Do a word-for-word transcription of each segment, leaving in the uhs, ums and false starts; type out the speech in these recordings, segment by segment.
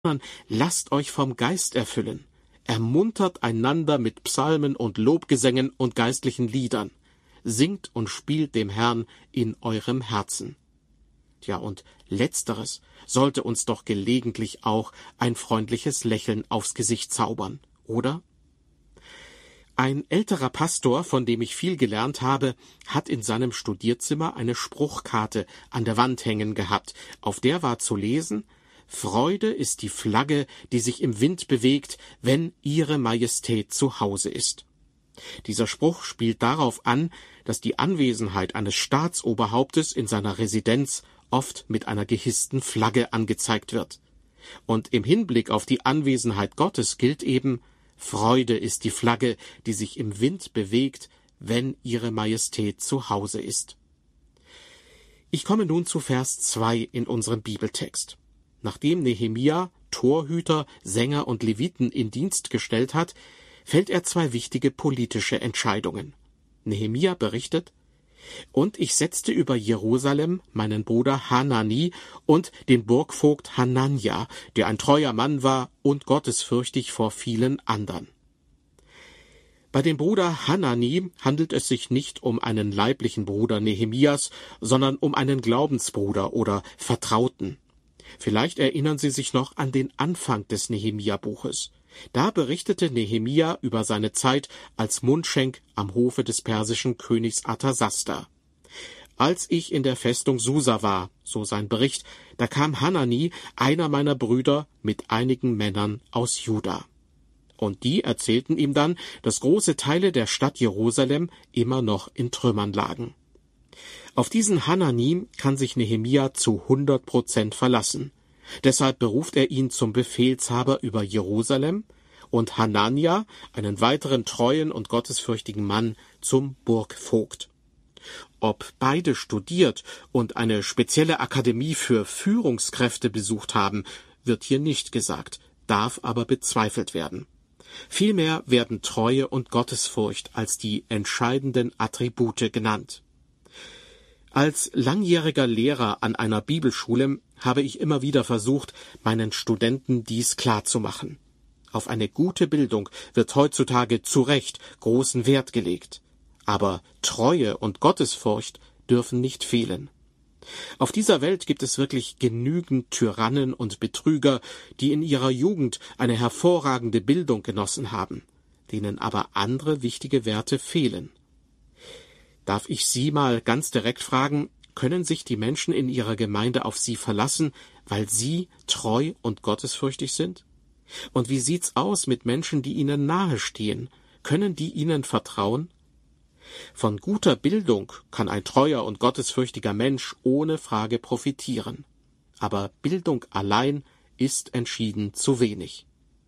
lasst euch vom Geist erfüllen. Ermuntert einander mit Psalmen und Lobgesängen und geistlichen Liedern. Singt und spielt dem Herrn in eurem Herzen. Ja, und Letzteres sollte uns doch gelegentlich auch ein freundliches Lächeln aufs Gesicht zaubern, oder? Ein älterer Pastor, von dem ich viel gelernt habe, hat in seinem Studierzimmer eine Spruchkarte an der Wand hängen gehabt. Auf der war zu lesen: Freude ist die Flagge, die sich im Wind bewegt, wenn Ihre Majestät zu Hause ist. Dieser Spruch spielt darauf an, dass die Anwesenheit eines Staatsoberhauptes in seiner Residenz oft mit einer gehissten Flagge angezeigt wird. Und im Hinblick auf die Anwesenheit Gottes gilt eben: Freude ist die Flagge, die sich im Wind bewegt, wenn Ihre Majestät zu Hause ist. Ich komme nun zu Vers zwei in unserem Bibeltext. Nachdem Nehemia Torhüter, Sänger und Leviten in Dienst gestellt hat, fällt er zwei wichtige politische Entscheidungen. Nehemia berichtet: Und ich setzte über Jerusalem meinen Bruder Hanani und den Burgvogt Hananja, der ein treuer Mann war und gottesfürchtig vor vielen anderen. Bei dem Bruder Hanani handelt es sich nicht um einen leiblichen Bruder Nehemias, sondern um einen Glaubensbruder oder Vertrauten. Vielleicht erinnern Sie sich noch an den Anfang des Nehemia-Buches. Da berichtete Nehemia über seine Zeit als Mundschenk am Hofe des persischen Königs Arthasasta. Als ich in der Festung Susa war, so sein Bericht, da kam Hanani, einer meiner Brüder, mit einigen Männern aus Juda. Und die erzählten ihm dann, dass große Teile der Stadt Jerusalem immer noch in Trümmern lagen. Auf diesen Hanani kann sich Nehemia zu hundert Prozent verlassen. Deshalb beruft er ihn zum Befehlshaber über Jerusalem und Hananja, einen weiteren treuen und gottesfürchtigen Mann, zum Burgvogt. Ob beide studiert und eine spezielle Akademie für Führungskräfte besucht haben, wird hier nicht gesagt, darf aber bezweifelt werden. Vielmehr werden Treue und Gottesfurcht als die entscheidenden Attribute genannt. Als langjähriger Lehrer an einer Bibelschule habe ich immer wieder versucht, meinen Studenten dies klarzumachen. Auf eine gute Bildung wird heutzutage zu Recht großen Wert gelegt. Aber Treue und Gottesfurcht dürfen nicht fehlen. Auf dieser Welt gibt es wirklich genügend Tyrannen und Betrüger, die in ihrer Jugend eine hervorragende Bildung genossen haben, denen aber andere wichtige Werte fehlen. Darf ich Sie mal ganz direkt fragen, können sich die Menschen in Ihrer Gemeinde auf Sie verlassen, weil Sie treu und gottesfürchtig sind? Und wie sieht's aus mit Menschen, die Ihnen nahestehen? Können die Ihnen vertrauen? Von guter Bildung kann ein treuer und gottesfürchtiger Mensch ohne Frage profitieren. Aber Bildung allein ist entschieden zu wenig.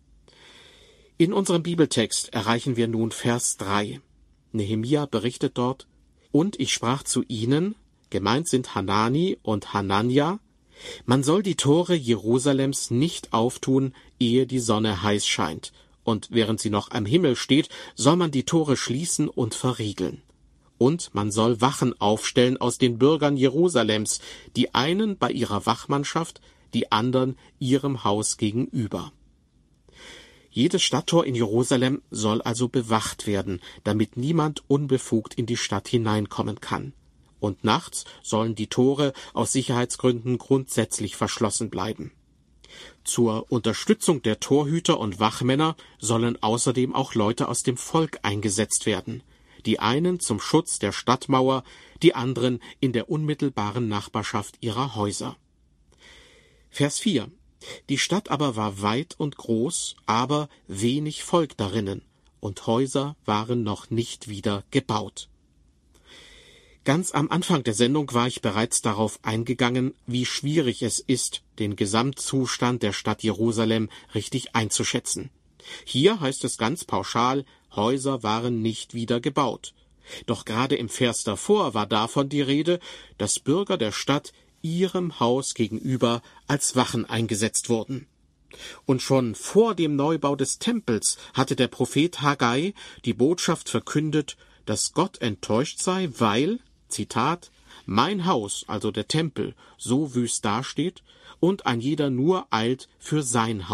In unserem Bibeltext erreichen wir nun Vers drei. Nehemia berichtet dort: Und ich sprach zu ihnen, gemeint sind Hanani und Hananja, man soll die Tore Jerusalems nicht auftun, ehe die Sonne heiß scheint, und während sie noch am Himmel steht, soll man die Tore schließen und verriegeln. Und man soll Wachen aufstellen aus den Bürgern Jerusalems, die einen bei ihrer Wachmannschaft, die anderen ihrem Haus gegenüber. Jedes Stadttor in Jerusalem soll also bewacht werden, damit niemand unbefugt in die Stadt hineinkommen kann. Und nachts sollen die Tore aus Sicherheitsgründen grundsätzlich verschlossen bleiben. Zur Unterstützung der Torhüter und Wachmänner sollen außerdem auch Leute aus dem Volk eingesetzt werden. Die einen zum Schutz der Stadtmauer, die anderen in der unmittelbaren Nachbarschaft ihrer Häuser. Vers vier. Die Stadt aber war weit und groß, aber wenig Volk darinnen, und Häuser waren noch nicht wieder gebaut. Ganz am Anfang der Sendung war ich bereits darauf eingegangen, wie schwierig es ist, den Gesamtzustand der Stadt Jerusalem richtig einzuschätzen. Hier heißt es ganz pauschal, Häuser waren nicht wieder gebaut. Doch gerade im Vers davor war davon die Rede, dass Bürger der Stadt ihrem Haus gegenüber als Wachen eingesetzt wurden. Und schon vor dem Neubau des Tempels hatte der Prophet Haggai die Botschaft verkündet, dass Gott enttäuscht sei, weil, Zitat, mein Haus, also der Tempel, so wüst dasteht und ein jeder nur eilt für sein